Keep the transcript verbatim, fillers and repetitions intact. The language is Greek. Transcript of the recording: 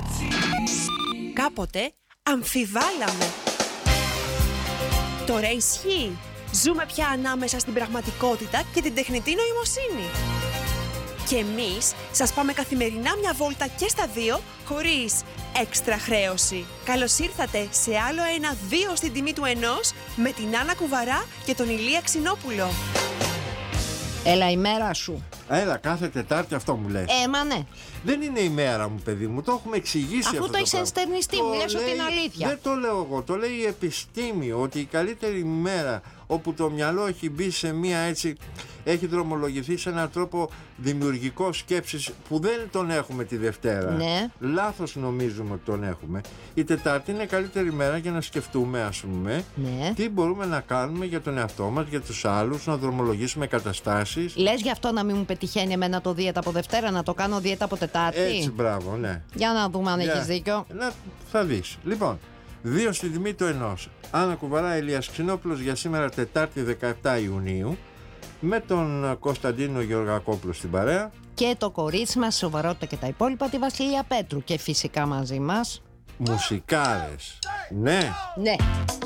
Κάποτε αμφιβάλαμε. Τώρα ισχύει. Ζούμε πια ανάμεσα στην πραγματικότητα και την τεχνητή νοημοσύνη. Και εμείς σας πάμε καθημερινά μια βόλτα και στα δύο, χωρίς έξτρα χρέωση. Καλώς ήρθατε σε άλλο ένα δύο στην τιμή του ενός, με την Άννα Κουβαρά και τον Ηλία Ξινόπουλο. Έλα η μέρα σου. Έλα, κάθε Τετάρτη αυτό μου λες. Ε, μα ναι. Δεν είναι η μέρα μου, παιδί μου, το έχουμε εξηγήσει. Αφού αυτό το έχεις ενστερνιστεί, μου λες ότι είναι αλήθεια. Δεν το λέω εγώ, το λέει η επιστήμη, ότι η καλύτερη μέρα όπου το μυαλό έχει μπει σε μία έτσι, έχει δρομολογηθεί σε έναν τρόπο δημιουργικό σκέψης που δεν τον έχουμε τη Δευτέρα. Ναι. Λάθος νομίζουμε ότι τον έχουμε. Η Τετάρτη είναι η καλύτερη μέρα για να σκεφτούμε, ας πούμε, Ναι. τι μπορούμε να κάνουμε για τον εαυτό μας, για τους άλλους, να δρομολογήσουμε καταστάσεις. Λες γι' αυτό να μην μου πετυχαίνει εμένα το δίαιτα από Δευτέρα, να το κάνω δίαιτα από Τετάρτη. Έτσι, μπράβο, ναι. Για να δούμε αν Για- έχεις δίκιο. Να, θα δεις. Λοιπόν, δύο στην τιμή του ενός. Άννα Κουβαρά, Ηλίας Ξινόπουλος για σήμερα Τετάρτη δεκαεπτά Ιουνίου, με τον Κωνσταντίνο Γεωργακόπουλο στην παρέα. Και το κορίτσι μας, σοβαρότητα και τα υπόλοιπα, τη Βασιλεία Πέτρου. Και φυσικά μαζί μας. Μουσικάρες. Ναι. Ναι.